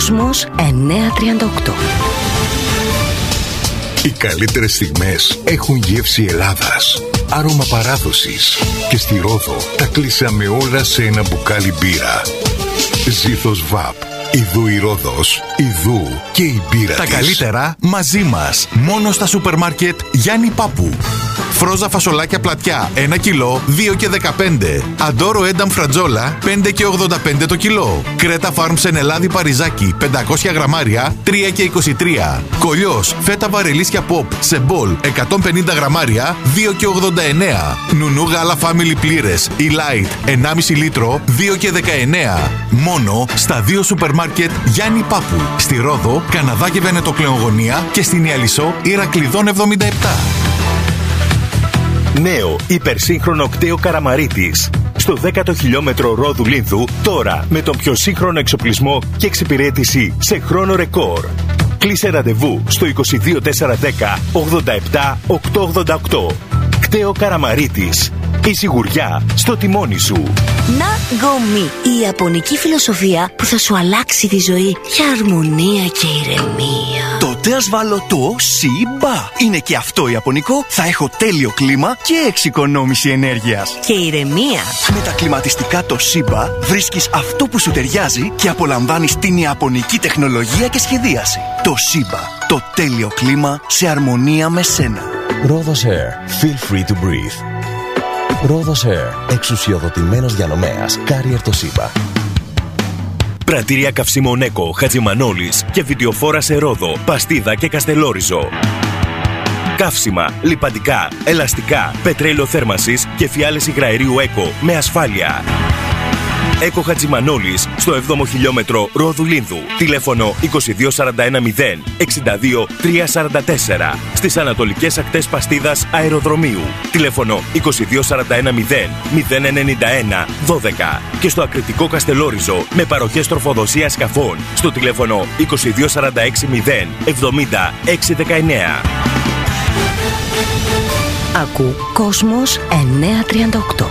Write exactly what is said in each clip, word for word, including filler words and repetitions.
Κόσμος εννιακόσια τριάντα οκτώ. Οι καλύτερες στιγμές έχουν γεύση Ελλάδας, άρωμα παράδοσης. Και στη Ρόδο τα κλείσαμε όλα σε ένα μπουκάλι μπύρα. Ζήθος Βαπ. Ιδού η Ρόδος, ιδού και η μπύρα Τα της. καλύτερα μαζί μας. Μόνο στα σούπερ μάρκετ Γιάννη Πάπου. Φρόζα φασολάκια πλατιά ένα κιλό, δύο και δεκαπέντε. Αντόρο ένταμ φρατζόλα, πέντε και ογδόντα πέντε το κιλό. Κρέτα Φάρμ Σενελάδη Παριζάκι, πεντακόσια γραμμάρια, τρία και είκοσι τρία. Κολλιός φέτα βαρελίσια Pop σε μπολ, εκατόν πενήντα γραμμάρια, δύο και ογδόντα εννέα. Νουνού γάλα Family πλήρες ή Light, ενάμιση λίτρο, δύο και δεκαεννέα. Μόνο στα δύο σούπερ μάρκετ Γιάννη Πάπου. Στη Ρόδο, Καναδά και Βενετοκλεογωνία και στην Ιαλισσό Ηρακλειδών εβδομήντα επτά. Νέο υπερσύγχρονο κτέο Καραμαρίτης. Στο δέκατο χιλιόμετρο Ρόδου Λίνθου, τώρα με τον πιο σύγχρονο εξοπλισμό και εξυπηρέτηση σε χρόνο ρεκόρ. Κλείσε ραντεβού στο είκοσι δύο τέσσερα δέκα ογδόντα επτά οκτακόσια ογδόντα οκτώ. Κτέο Καραμαρίτης. Η σιγουριά στο τιμόνι σου. Ναγκομί. Η ιαπωνική φιλοσοφία που θα σου αλλάξει τη ζωή για αρμονία και ηρεμία. Τότε ας βάλω το Σιμπα. Είναι και αυτό ιαπωνικό. Θα έχω τέλειο κλίμα και εξοικονόμηση ενέργειας. Και ηρεμία. Με τα κλιματιστικά το Σιμπα βρίσκεις αυτό που σου ταιριάζει και απολαμβάνεις την ιαπωνική τεχνολογία και σχεδίαση. Το Σιμπα. Το τέλειο κλίμα σε αρμονία με σένα. Rhodos Air. Feel free to breathe. Rhodos Air. Εξουσιοδοτημένος διανομέας. Carrier Toshiba. Πρατήρια καυσίμων Έκο, Χατζημανόλης και βιντεοφόρα σε Ρόδο, Παστίδα και Καστελόριζο. Καύσιμα, λιπαντικά, ελαστικά, πετρέλαιο θέρμανσης και φιάλες υγραερίου Έκο με ασφάλεια. Έκο Χατζημανόλης στο έβδομο χιλιόμετρο Ρόδου Λίνθου. Τηλέφωνο είκοσι δύο σαράντα ένα μηδέν εξήντα δύο τριακόσια σαράντα τέσσερα. Στις ανατολικές ακτές Παστίδας Αεροδρομίου. Τηλέφωνο είκοσι δύο σαράντα ένα μηδέν μηδέν ενενήντα ένα δώδεκα. Και στο ακριτικό Καστελόριζο με παροχές τροφοδοσίας σκαφών στο τηλέφωνο είκοσι δύο σαράντα έξι μηδέν εβδομήντα έξι δεκαεννέα. Ακού Κόσμος εννιακόσια τριάντα οκτώ.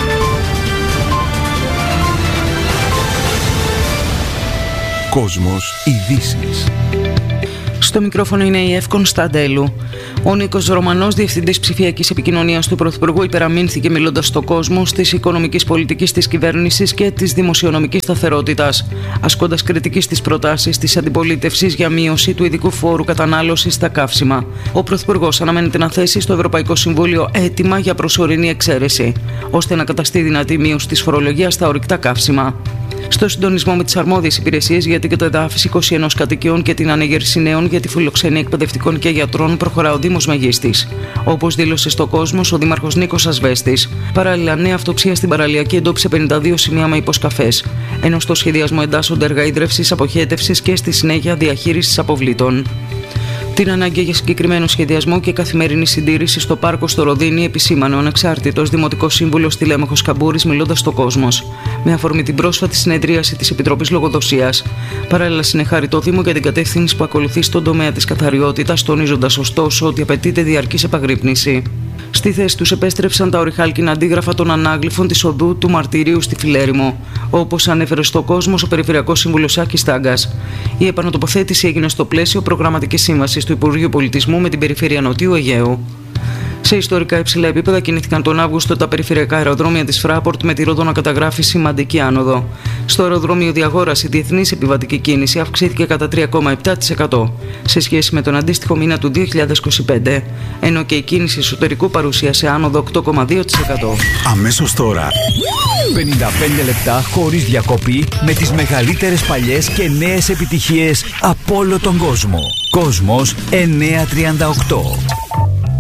Κόσμος ειδήσεις. Στο μικρόφωνο είναι η Ευ Κωνσταντέλου. Ο Νίκος Ρωμανός, διευθυντής ψηφιακής επικοινωνίας του Πρωθυπουργού, υπεραμείνθηκε μιλώντας στον κόσμο της οικονομικής πολιτικής της κυβέρνησης και της δημοσιονομικής σταθερότητας, ασκώντας κριτική στις προτάσεις της αντιπολίτευσης για μείωση του ειδικού φόρου κατανάλωσης στα καύσιμα. Ο Πρωθυπουργός αναμένεται να θέσει στο Ευρωπαϊκό Συμβούλιο αίτημα για προσωρινή εξαίρεση, ώστε να καταστεί δυνατή μείωση της φορολογίας στα ορυκτά καύσιμα. Στο συντονισμό με τις αρμόδιες υπηρεσίες για την κατεδάφιση είκοσι ένα κατοικιών και την ανεγέρση νέων για τη φιλοξενία εκπαιδευτικών και γιατρών προχωρά ο Δήμος Μεγίστης. Όπως δήλωσε στο Κόσμος ο Δήμαρχος Νίκος Ασβέστης. Παράλληλα, νέα αυτοψία στην παραλιακή εντόπισε πενήντα δύο σημεία με υποσκαφές, ενώ στο σχεδιασμό εντάσσονται έργα ίδρευσης, αποχέτευσης και στη συνέχεια διαχείρισης αποβλήτων. Την ανάγκη για συγκεκριμένο σχεδιασμό και καθημερινή συντήρηση στο πάρκο στο Ροδίνι επισήμανε ο ανεξάρτητος Δημοτικός Σύμβουλος Τηλέμαχος Καμπούρης μιλώντας στο Κόσμος, με αφορμή την πρόσφατη συνεδρίαση της Επιτροπής Λογοδοσίας. Παράλληλα, συνεχάρη το Δήμο για την κατεύθυνση που ακολουθεί στον τομέα της καθαριότητας, τονίζοντας ωστόσο ότι απαιτείται διαρκής επαγρύπνηση. Στη θέση τους επέστρεψαν τα ορυχάλκινα αντίγραφα των ανάγλυφων της οδού του Μαρτυρίου στη Φιλέρημο, όπως ανέφερε στο Κόσμος ο Περιφερειακός Σύμβουλος Άκης Τάγκας. Η επανατοποθέτηση έγινε στο πλαίσιο προγραμματικής σύμβασης του Υπουργείου Πολιτισμού με την Περιφέρεια Νοτιού Αιγαίου. Σε ιστορικά υψηλά επίπεδα κινήθηκαν τον Αύγουστο τα περιφερειακά αεροδρόμια της Φράπορτ με τη Ρόδο να καταγράφει σημαντική άνοδο. Στο αεροδρόμιο Διαγόρας η διεθνής επιβατική κίνηση αυξήθηκε κατά τρία κόμμα επτά τοις εκατό σε σχέση με τον αντίστοιχο μήνα του δύο χιλιάδες είκοσι πέντε, ενώ και η κίνηση εσωτερικού παρουσίασε άνοδο οκτώ κόμμα δύο τοις εκατό. Αμέσως τώρα, πενήντα πέντε λεπτά χωρίς διακοπή με τις μεγαλύτερες παλιές και νέες επιτυχίες από όλο τον κόσμο. Κόσμος εννιακόσια τριάντα οκτώ.